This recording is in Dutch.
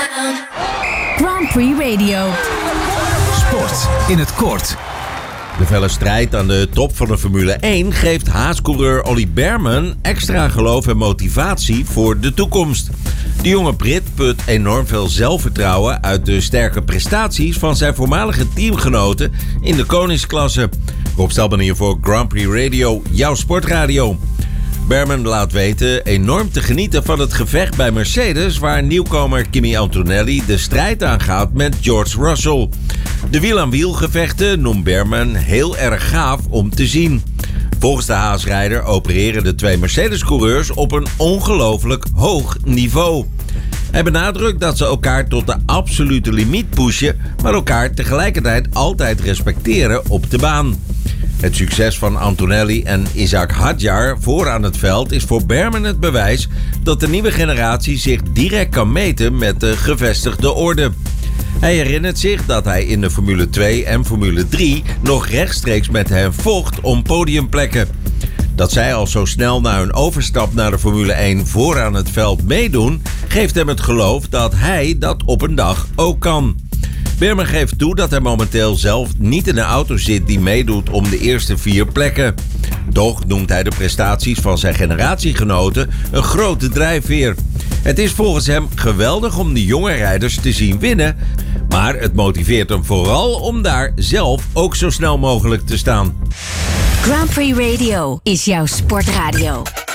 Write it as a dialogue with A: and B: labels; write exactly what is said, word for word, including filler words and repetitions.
A: Grand Prix Radio.
B: Sport in het kort.
C: De felle strijd aan de top van de Formule één geeft Haas-coureur Ollie Bearman extra geloof en motivatie voor de toekomst. De jonge Brit put enorm veel zelfvertrouwen uit de sterke prestaties van zijn voormalige teamgenoten in de koningsklasse. Rob Stelman hier voor Grand Prix Radio, jouw sportradio. Bearman laat weten enorm te genieten van het gevecht bij Mercedes, waar nieuwkomer Kimi Antonelli de strijd aangaat met George Russell. De wiel-aan-wiel gevechten noemt Bearman heel erg gaaf om te zien. Volgens de Haas-rijder opereren de twee Mercedes-coureurs op een ongelooflijk hoog niveau. Hij benadrukt dat ze elkaar tot de absolute limiet pushen, maar elkaar tegelijkertijd altijd respecteren op de baan. Het succes van Antonelli en Isack Hadjar vooraan het veld is voor Bearman het bewijs dat de nieuwe generatie zich direct kan meten met de gevestigde orde. Hij herinnert zich dat hij in de Formule twee en Formule drie nog rechtstreeks met hen vocht om podiumplekken. Dat zij al zo snel na hun overstap naar de Formule één vooraan het veld meedoen, geeft hem het geloof dat hij dat op een dag ook kan. Bearman geeft toe dat hij momenteel zelf niet in een auto zit die meedoet om de eerste vier plekken. Toch noemt hij de prestaties van zijn generatiegenoten een grote drijfveer. Het is volgens hem geweldig om de jonge rijders te zien winnen, maar het motiveert hem vooral om daar zelf ook zo snel mogelijk te staan.
A: Grand Prix Radio is jouw sportradio.